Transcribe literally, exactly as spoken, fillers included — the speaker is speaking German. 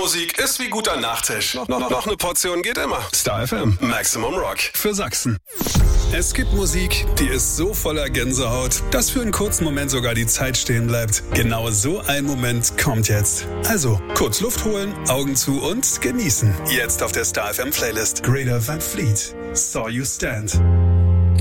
Musik ist wie guter Nachtisch. Noch, noch, noch eine Portion geht immer. Star F M, Maximum Rock für Sachsen. Es gibt Musik, die ist so voller Gänsehaut, dass für einen kurzen Moment sogar die Zeit stehen bleibt. Genau so ein Moment kommt jetzt. Also, kurz Luft holen, Augen zu und genießen. Jetzt auf der Star F M Playlist. Greta Van Fleet, Saw You Stand.